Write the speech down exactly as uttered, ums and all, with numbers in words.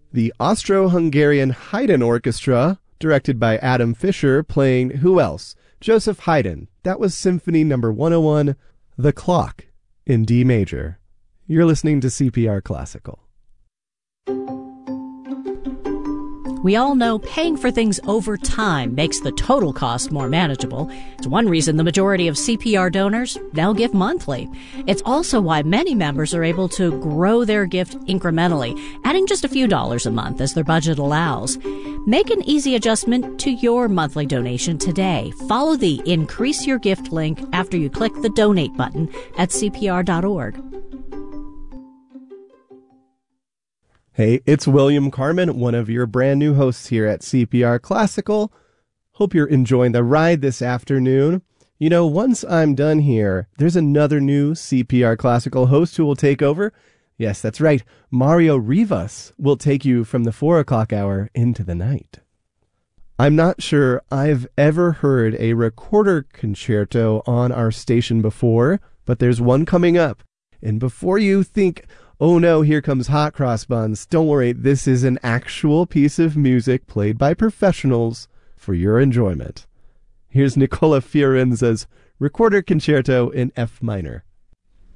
The Austro-Hungarian Haydn Orchestra, directed by Adam Fischer, playing who else? Joseph Haydn. That was Symphony number one oh one, The Clock, in D major. You're listening to C P R Classical. We all know paying for things over time makes the total cost more manageable. It's one reason the majority of C P R donors now give monthly. It's also why many members are able to grow their gift incrementally, adding just a few dollars a month as their budget allows. Make an easy adjustment to your monthly donation today. Follow the Increase Your Gift link after you click the Donate button at C P R dot org. Hey, it's William Carmen, one of your brand new hosts here at C P R Classical. Hope you're enjoying the ride this afternoon. You know, once I'm done here, there's another new C P R Classical host who will take over. Yes, that's right. Mario Rivas will take you from the four o'clock hour into the night. I'm not sure I've ever heard a recorder concerto on our station before, but there's one coming up. And before you think, oh no, here comes Hot Cross Buns, don't worry, this is an actual piece of music played by professionals for your enjoyment. Here's Nicola Fiorenza's Recorder Concerto in F minor.